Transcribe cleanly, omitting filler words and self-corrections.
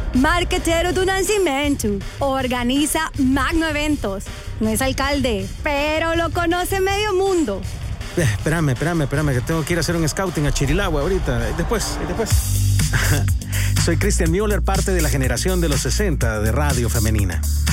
marquetero do Nascimento. Organiza magno eventos. No es alcalde, pero lo conoce medio mundo. Espérame, que tengo que ir a hacer un scouting a Chirilagua ahorita. Después. Soy Christian Müller, parte de la generación de los 60 de Radio Femenina.